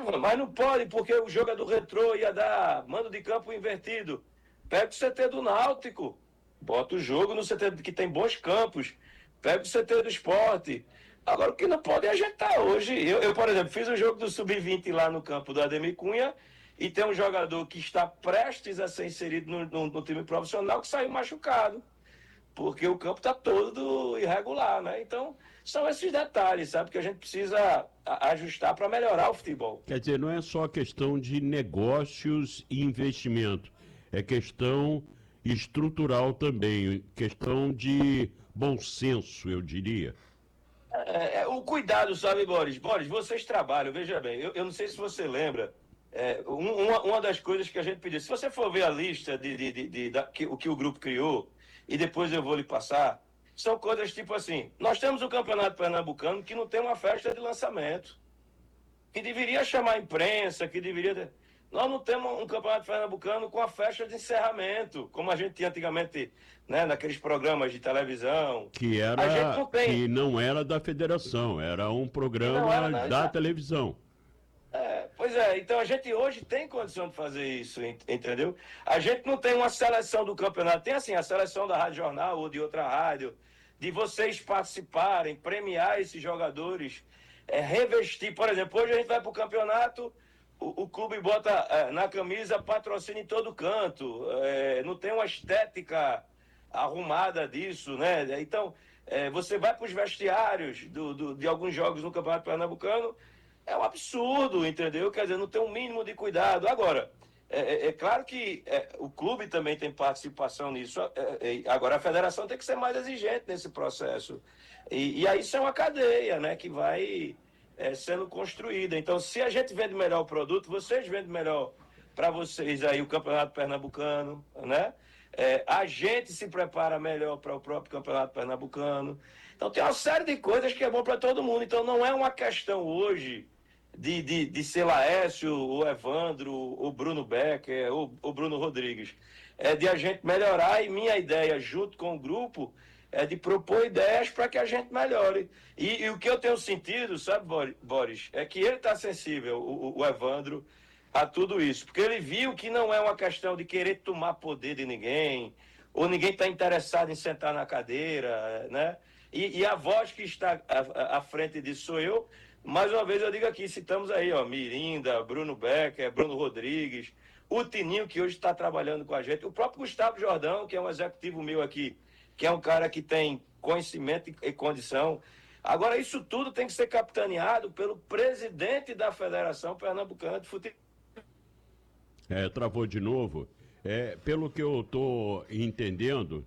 Mas não pode, porque o jogo é do Retrô, ia dar mando de campo invertido. Pega o CT do Náutico, bota o jogo no CT que tem bons campos, pega o CT do Sport. Agora, o que não pode é ajeitar hoje. Por exemplo, fiz um jogo do Sub-20 lá no campo do Ademir Cunha e tem um jogador que está prestes a ser inserido no time profissional que saiu machucado, porque o campo está todo irregular, né? Então, são esses detalhes, sabe, que a gente precisa ajustar para melhorar o futebol. Quer dizer, não é só questão de negócios e investimento, é questão estrutural também, questão de bom senso, eu diria. O cuidado, sabe, Boris? Boris, vocês trabalham, veja bem, eu não sei se você lembra, uma das coisas que a gente pediu, se você for ver a lista o que o grupo criou, e depois eu vou lhe passar, são coisas tipo assim, nós temos o Campeonato Pernambucano que não tem uma festa de lançamento, que deveria chamar a imprensa, que deveria... Nós não temos um Campeonato Pernambucano com a festa de encerramento, como a gente tinha antigamente, né, naqueles programas de televisão. Que A gente era, não tem. que não era da federação, era um Que não programa era, não, da televisão. Pois é, então a gente hoje tem condição de fazer isso, entendeu? A gente não tem uma seleção do campeonato, tem assim, a seleção da Rádio Jornal ou de outra rádio, de vocês participarem, premiar esses jogadores, revestir. Por exemplo, hoje a gente vai para o campeonato, o clube bota na camisa patrocínio em todo canto, não tem uma estética arrumada disso, né? Então, você vai para os vestiários de alguns jogos no Campeonato Pernambucano, é um absurdo, entendeu? Quer dizer, não tem um mínimo de cuidado. Agora, é claro que o clube também tem participação nisso. Agora, a federação tem que ser mais exigente nesse processo. E aí isso é uma cadeia, né, que vai sendo construída. Então, se a gente vende melhor o produto, vocês vendem melhor para vocês aí o Campeonato Pernambucano, né? A gente se prepara melhor para o próprio Campeonato Pernambucano. Então, tem uma série de coisas que é bom para todo mundo. Então, não é uma questão hoje de ser Laércio, o Evandro, o Bruno Becker, o Bruno Rodrigues. É de a gente melhorar, e minha ideia, junto com o grupo, é de propor ideias para que a gente melhore. E o que eu tenho sentido, sabe, Boris, é que ele está sensível, o Evandro, a tudo isso. Porque ele viu que não é uma questão de querer tomar poder de ninguém, ou ninguém está interessado em sentar na cadeira, né? E a voz que está à frente disso sou eu. Mais uma vez eu digo aqui, citamos aí, ó, Mirinda, Bruno Becker, Bruno Rodrigues, o Tininho, que hoje está trabalhando com a gente, o próprio Gustavo Jordão, que é um executivo meu aqui, que é um cara que tem conhecimento e condição. Agora, isso tudo tem que ser capitaneado pelo presidente da Federação Pernambucana de Futebol. Travou de novo. Pelo que eu estou entendendo,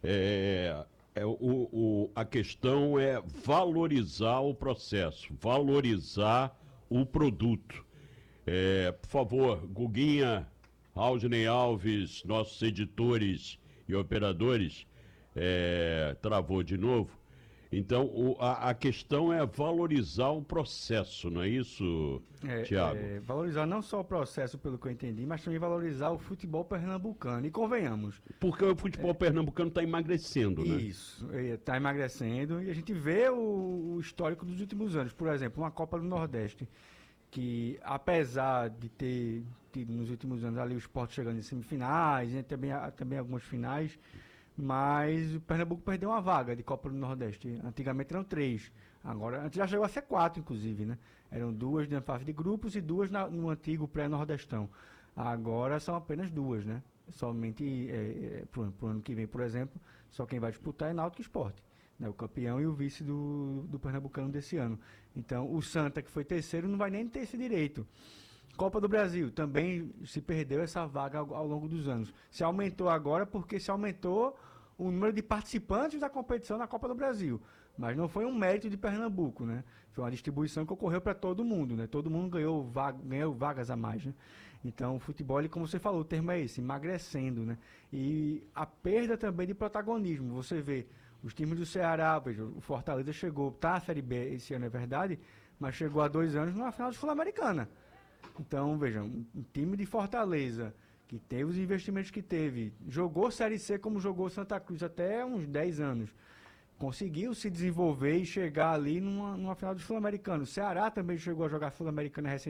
a questão é valorizar o processo, valorizar o produto. Por favor, Guguinha, Aldney Alves, nossos editores e operadores, travou de novo. Então, a questão é valorizar o processo, não é isso, Thiago? Valorizar não só o processo, pelo que eu entendi, mas também valorizar o futebol pernambucano. E convenhamos. Porque o futebol pernambucano está emagrecendo, né? Isso, está emagrecendo. E a gente vê o histórico dos últimos anos. Por exemplo, uma Copa do Nordeste, que apesar de ter tido nos últimos anos ali o Sport chegando em semifinais, né, também algumas finais, mas o Pernambuco perdeu uma vaga de Copa do Nordeste. Antigamente eram 3. Agora, antes já chegou a ser 4, inclusive, né? Eram 2 na fase de grupos e 2 no antigo pré-nordestão. Agora são apenas 2, né? Somente pro ano que vem, por exemplo, só quem vai disputar é Náutico e Sport, né? O campeão e o vice do Pernambucano desse ano. Então, o Santa, que foi terceiro, não vai nem ter esse direito. Copa do Brasil, também se perdeu essa vaga ao longo dos anos. Se aumentou agora porque se aumentou o número de participantes da competição na Copa do Brasil. Mas não foi um mérito de Pernambuco, né? Foi uma distribuição que ocorreu para todo mundo, né? Todo mundo ganhou vagas a mais, né? Então, o futebol, como você falou, o termo é esse, emagrecendo, né? E a perda também de protagonismo. Você vê os times do Ceará, veja, o Fortaleza chegou, tá na Série B esse ano, é verdade, mas chegou há 2 anos numa final de Sul-Americana. Então, vejam, um time de Fortaleza, que teve os investimentos que teve, jogou Série C como jogou Santa Cruz até uns 10 anos, conseguiu se desenvolver e chegar ali numa final do Sul-Americano. O Ceará também chegou a jogar Sul-Americana recentemente.